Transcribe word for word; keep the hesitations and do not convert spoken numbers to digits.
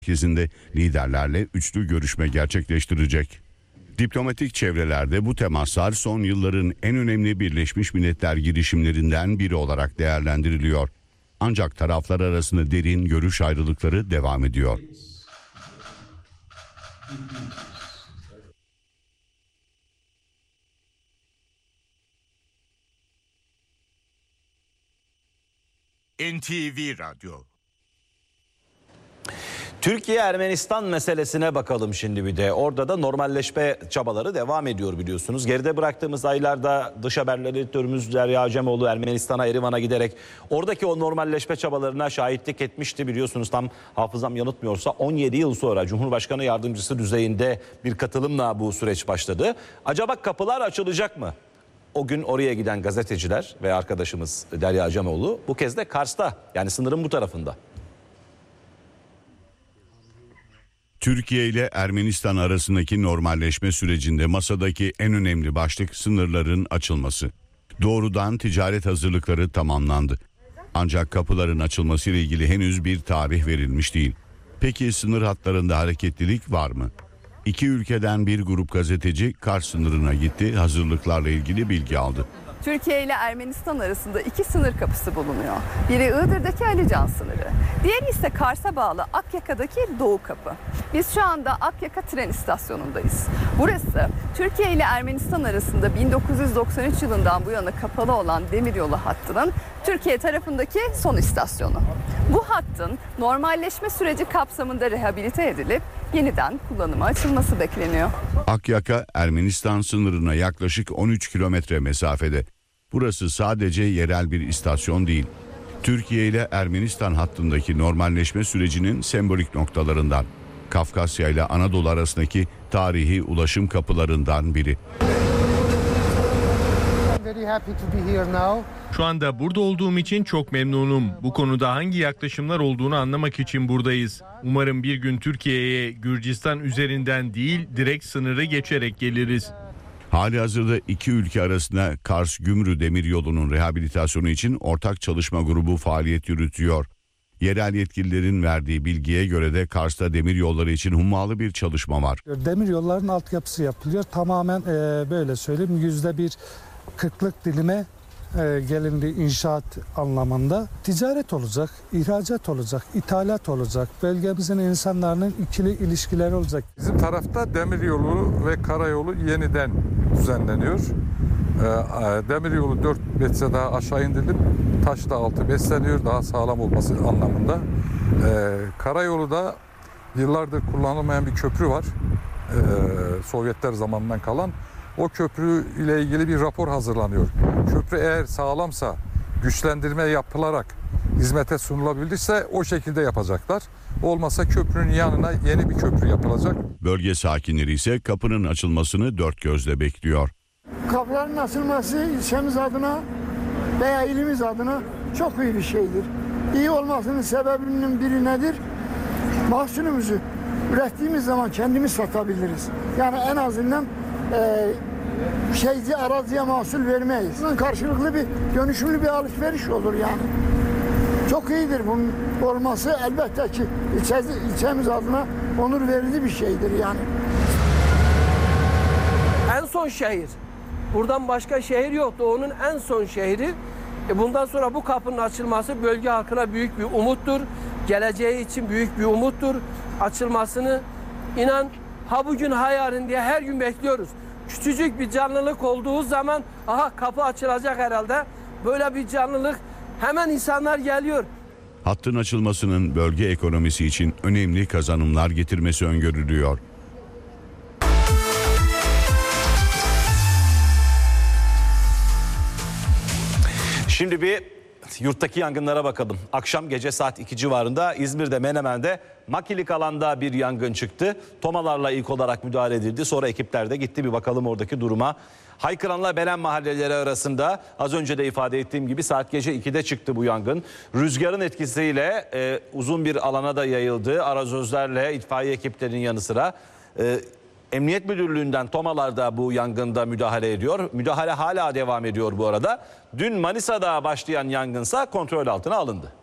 merkezinde liderlerle üçlü görüşme gerçekleştirecek. Diplomatik çevrelerde bu temaslar son yılların en önemli Birleşmiş Milletler girişimlerinden biri olarak değerlendiriliyor. Ancak taraflar arasında derin görüş ayrılıkları devam ediyor. N T V Radyo. Türkiye-Ermenistan meselesine bakalım şimdi bir de. Orada da normalleşme çabaları devam ediyor biliyorsunuz. Geride bıraktığımız aylarda dış haberler editörümüz Derya Acemoğlu Ermenistan'a, Erivan'a giderek oradaki o normalleşme çabalarına şahitlik etmişti biliyorsunuz. Tam hafızam yanıltmıyorsa on yedi yıl sonra Cumhurbaşkanı Yardımcısı düzeyinde bir katılımla bu süreç başladı. Acaba kapılar açılacak mı? O gün oraya giden gazeteciler ve arkadaşımız Derya Acemoğlu bu kez de Kars'ta, yani sınırın bu tarafında. Türkiye ile Ermenistan arasındaki normalleşme sürecinde masadaki en önemli başlık sınırların açılması. Doğrudan ticaret hazırlıkları tamamlandı. Ancak kapıların açılması ile ilgili henüz bir tarih verilmiş değil. Peki sınır hatlarında hareketlilik var mı? İki ülkeden bir grup gazeteci Kars sınırına gitti, hazırlıklarla ilgili bilgi aldı. Türkiye ile Ermenistan arasında iki sınır kapısı bulunuyor. Biri Iğdır'daki Alican sınırı. Diğeri ise Kars'a bağlı Akyaka'daki Doğu Kapı. Biz şu anda Akyaka tren istasyonundayız. Burası Türkiye ile Ermenistan arasında bin dokuz yüz doksan üç yılından bu yana kapalı olan demiryolu hattının Türkiye tarafındaki son istasyonu. Bu hattın normalleşme süreci kapsamında rehabilite edilip yeniden kullanıma açılması bekleniyor. Akyaka Ermenistan sınırına yaklaşık on üç kilometre mesafede. Burası sadece yerel bir istasyon değil. Türkiye ile Ermenistan hattındaki normalleşme sürecinin sembolik noktalarından. Kafkasya ile Anadolu arasındaki tarihi ulaşım kapılarından biri. Şu anda burada olduğum için çok memnunum. Bu konuda hangi yaklaşımlar olduğunu anlamak için buradayız. Umarım bir gün Türkiye'ye Gürcistan üzerinden değil, direkt sınırı geçerek geliriz. Halihazırda iki ülke arasında Kars-Gümrü demiryolunun rehabilitasyonu için ortak çalışma grubu faaliyet yürütüyor. Yerel yetkililerin verdiği bilgiye göre de Kars'ta demiryolları için hummalı bir çalışma var. Demiryolların altyapısı yapılıyor. Tamamen e, böyle söyleyeyim yüzde bir kırklık dilime e, gelindi inşaat anlamında. Ticaret olacak, ihracat olacak, ithalat olacak. Bölgemizin insanların ikili ilişkileri olacak. Bizim tarafta demiryolu ve karayolu yeniden düzenleniyor. E, demiryolu dört metre daha aşağı indirilip taş da altı besleniyor, daha sağlam olması anlamında. E, karayolu da yıllardır kullanılmayan bir köprü var. E, Sovyetler zamanından kalan. O köprü ile ilgili bir rapor hazırlanıyor. Köprü eğer sağlamsa, güçlendirme yapılarak hizmete sunulabilirse o şekilde yapacaklar. Olmasa köprünün yanına yeni bir köprü yapılacak. Bölge sakinleri ise kapının açılmasını dört gözle bekliyor. Kapıların açılması ilçemiz adına veya ilimiz adına çok iyi bir şeydir. İyi olmasının sebebinin biri nedir? Mahsulümüzü ürettiğimiz zaman kendimiz satabiliriz. Yani en azından e, şeyci araziye mahsul vermeyiz. Bunun karşılıklı bir dönüşümlü bir alışveriş olur yani. Çok iyidir bunun olması, elbette ki ilçe, ilçemiz adına onur verici bir şeydir yani. En son şehir. Buradan başka şehir yoktu. Onun en son şehri. E bundan sonra bu kapının açılması bölge halkına büyük bir umuttur. Geleceği için büyük bir umuttur. Açılmasını inan ha bugün ha yarın diye her gün bekliyoruz. Küçücük bir canlılık olduğu zaman aha kapı açılacak herhalde. Böyle bir canlılık hemen insanlar geliyor. Hattın açılmasının bölge ekonomisi için önemli kazanımlar getirmesi öngörülüyor. Şimdi bir yurttaki yangınlara bakalım. Akşam gece saat iki civarında İzmir'de Menemen'de makilik alanda bir yangın çıktı. Tomalarla ilk olarak müdahale edildi. Sonra ekipler de gitti, bir bakalım oradaki duruma. Haykıran'la Belen mahalleleri arasında az önce de ifade ettiğim gibi saat gece ikide çıktı bu yangın. Rüzgarın etkisiyle e, uzun bir alana da yayıldı. Arazözlerle itfaiye ekiplerinin yanı sıra e, Emniyet Müdürlüğü'nden Tomalar da bu yangında müdahale ediyor. Müdahale hala devam ediyor bu arada. Dün Manisa'da başlayan yangınsa kontrol altına alındı.